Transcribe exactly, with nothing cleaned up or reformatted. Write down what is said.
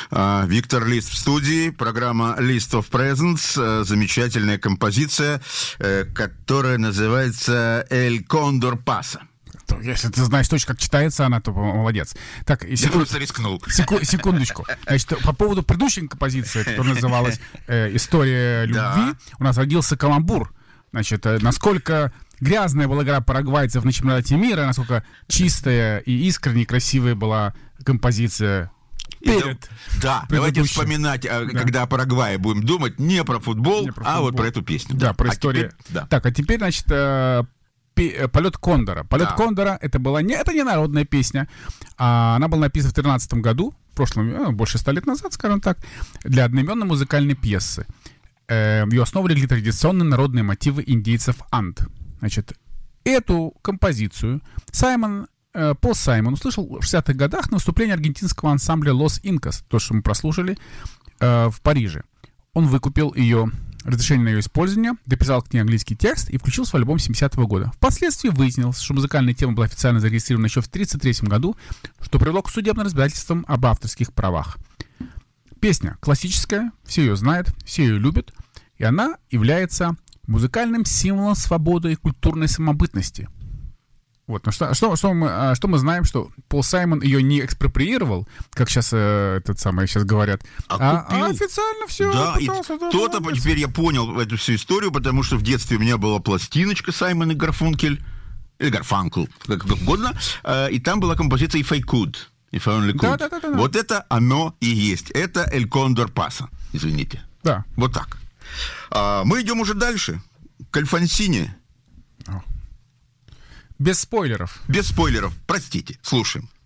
Виктор Лист в студии, программа List of Presents, замечательная композиция, которая называется «El Condor Pasa». Если ты знаешь точно, как читается она, то молодец. Так, секунд... Я просто рискнул. Секу... Секундочку. Значит, по поводу предыдущей композиции, которая называлась э, «История любви», да. У нас родился каламбур. Значит, насколько грязная была игра парагвайцев на чемпионате мира, насколько чистая и искренне красивая была композиция перед. Да, давайте вспоминать, да. Когда о Парагвае будем думать, не про футбол, не про футбол. А вот про эту песню. Да, да. Про а историю. Теперь, да. Так, а теперь, значит, «Полет Кондора». «Полет да. Кондора» — это была не, это не народная песня, а она была написана в тринадцатом году, в прошлом, ну, больше ста лет назад, скажем так, для одноименной музыкальной пьесы. Э, в ее основу легли традиционные народные мотивы индейцев Анд. Значит, эту композицию Саймон, э, Пол Саймон услышал в шестидесятых годах на выступлении аргентинского ансамбля «Лос Инкас», то, что мы прослушали, э, в Париже. Он выкупил ее разрешение на ее использование, дописал к ней английский текст и включил в свой альбом семидесятого года. Впоследствии выяснилось, что музыкальная тема была официально зарегистрирована еще в тысяча девятьсот тридцать третьем году, что привело к судебным разбирательствам об авторских правах. Песня классическая, все ее знают, все ее любят, и она является музыкальным символом свободы и культурной самобытности. Вот. Но что, что, что, мы, что мы знаем, что Пол Саймон ее не экспроприировал, как сейчас э, этот самый сейчас говорят, а, а, а официально все. Да, пытался, и да, кто-то, молодец. Теперь я понял эту всю историю, потому что в детстве у меня была пластиночка Саймон и Гарфункель, или Гарфанкл, как, как угодно, э, и там была композиция «If I Could». If I only could. Да, да, да, да, да. Вот это оно и есть. Это «El Condor Pasa». Извините. Да. Вот так. А, мы идем уже дальше. К Альфонсине. Без спойлеров. Без спойлеров. Простите. Слушаем.